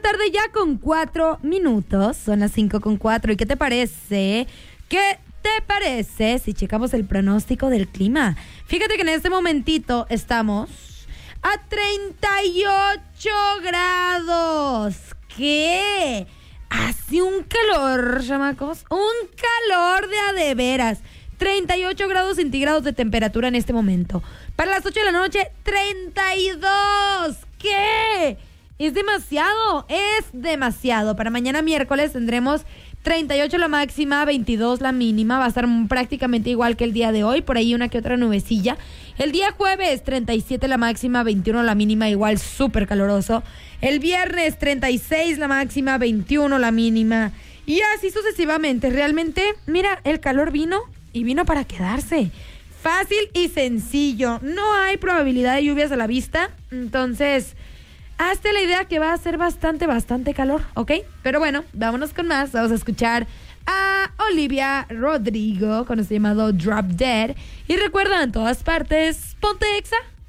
tarde ya con 4 minutos. Son las 5:04. ¿Y qué te parece? ¿Qué te parece si checamos el pronóstico del clima? Fíjate que en este momentito estamos a 38 grados. ¿Qué? Hace un calor, chamacos. Un calor de veras. 38 grados centígrados de temperatura en este momento. Para las 8 de la noche, 32. ¿Qué? Es demasiado. Para mañana miércoles tendremos 38 la máxima, 22 la mínima. Va a estar prácticamente igual que el día de hoy. Por ahí una que otra nubecilla. El día jueves, 37 la máxima, 21 la mínima. Igual súper caloroso. El viernes, 36 la máxima, 21 la mínima. Y así sucesivamente. Realmente, mira, el calor vino y vino para quedarse. Fácil y sencillo. No hay probabilidad de lluvias a la vista. Entonces, hazte la idea que va a ser bastante calor, ¿ok? Pero bueno, vámonos con más. Vamos a escuchar a Olivia Rodrigo con este llamado Drop Dead. Y recuerda, en todas partes, ponte Exa.